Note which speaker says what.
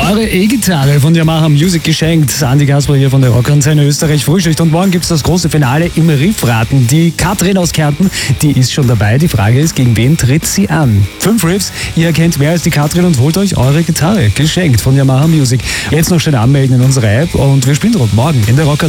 Speaker 1: Eure E-Gitarre von Yamaha Music geschenkt. Andi Kasper hier von der Rockantenne Österreich Frühschicht. Und morgen gibt es das große Finale im Riffraten. Die Katrin aus Kärnten, die ist schon dabei. Die Frage ist, gegen wen tritt sie an? 5 Riffs, ihr kennt mehr als die Katrin und holt euch eure Gitarre. Geschenkt von Yamaha Music. Jetzt noch schnell anmelden in unserer App und wir spielen dort morgen in der Rockantenne.